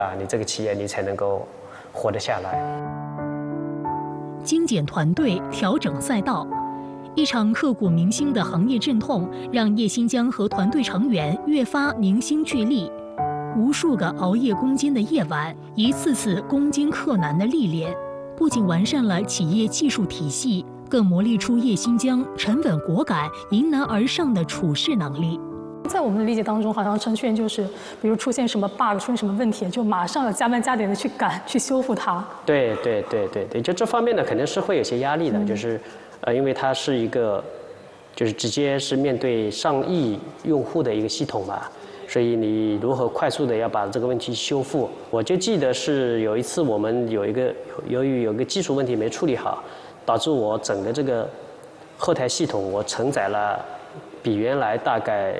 你这个企业你才能够活得下来。 精简团队，调整赛道。一场刻骨铭心的行业阵痛，让叶新疆和团队成员越发凝心聚力。无数个熬夜攻坚的夜晚，一次次攻坚克难的历练，不仅完善了企业技术体系，更磨砺出叶新疆沉稳果敢、迎难而上的处事能力。 在我们的理解当中，好像程序员就是，比如出现什么 bug， 出现什么问题，就马上要加班加点的去赶、去修复它。 对，就这方面呢，肯定是会有些压力的，就是因为它是一个，就是直接是面对上亿用户的一个系统嘛。所以你如何快速的要把这个问题修复？我就记得是有一次我们由于有个技术问题没处理好，导致我整个这个后台系统我承载了比原来大概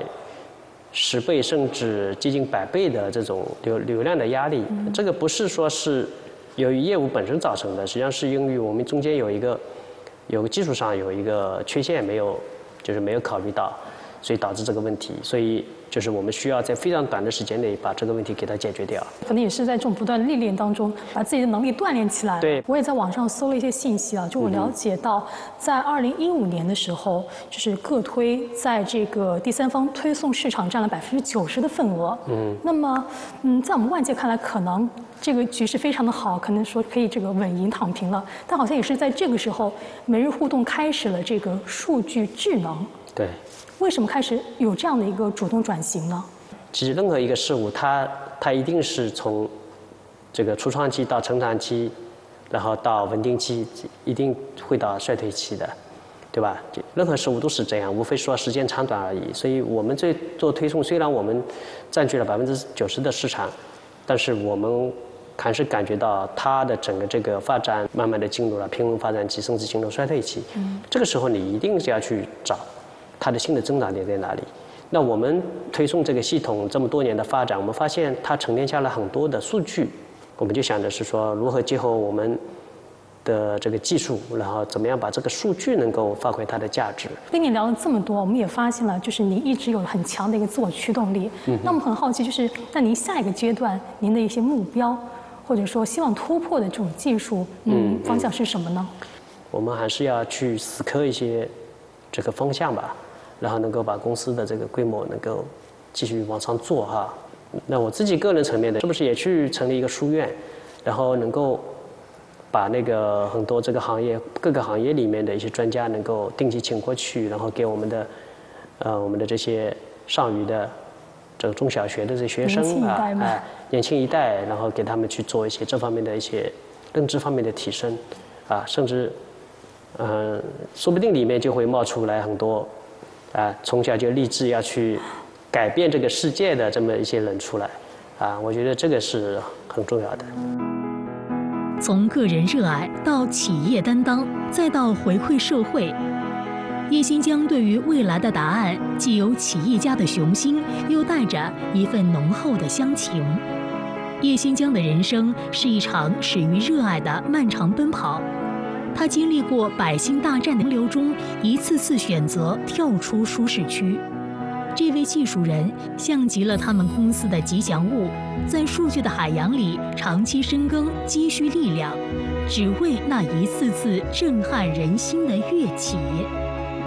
10倍甚至接近100倍的这种流量的压力。这个不是说是由于业务本身造成的，实际上是因为我们中间有个技术上有一个缺陷没有考虑到，所以导致这个问题。所以就是我们需要在非常短的时间内把这个问题给它解决掉。 可能也是在这种不断的历练当中，把自己的能力锻炼起来。 对， 我也在网上搜了一些信息啊，就我了解到，在2015年的时候，就是个推在这个第三方推送市场占了90%的份额。那么，在我们外界看来，可能这个局势非常的好，可能说可以这个稳赢躺平了。但好像也是在这个时候，每日互动开始了这个数据智能。 对。 为什么开始有这样的一个主动转型呢？ 其实任何一个事物，它一定是从这个初创期到成长期，然后到稳定期，一定会到衰退期的，对吧？任何事物都是这样，无非说时间长短而已。所以我们做推送，虽然我们占据了90%的市场，但是我们还是感觉到它的整个这个发展慢慢的进入了平稳发展期，甚至进入衰退期。这个时候你一定是要去找它的新的增长点在哪里？那我们推送这个系统这么多年的发展，我们发现它沉淀下了很多的数据，我们就想的是说，如何结合我们的这个技术，然后怎么样把这个数据能够发挥它的价值。 跟你聊了这么多，我们也发现了，就是你一直有很强的一个自我驱动力。那我们很好奇，就是那您下一个阶段您的一些目标，或者说希望突破的这种技术，方向是什么呢？ 我们还是要去死磕一些这个方向吧，然后能够把公司的这个规模能够继续往上做哈。那我自己个人层面的，是不是也去成立一个书院，然后能够把那个很多这个各个行业里面的一些专家能够定期请过去，然后给我们的这些上虞的这个中小学的这些学生年轻一代，然后给他们去做一些这方面的一些认知方面的提升甚至说不定里面就会冒出来很多从小就立志要去改变这个世界的这么一些人出来我觉得这个是很重要的。 从个人热爱到企业担当，再到回馈社会，叶新疆对于未来的答案既有企业家的雄心，又带着一份浓厚的乡情。叶新疆的人生是一场始于热爱的漫长奔跑，他经历过百姓大战的流中，一次次选择跳出舒适区。这位技术人像极了他们公司的吉祥物，在数据的海洋里长期深耕，积蓄力量，只为那一次次震撼人心的跃起。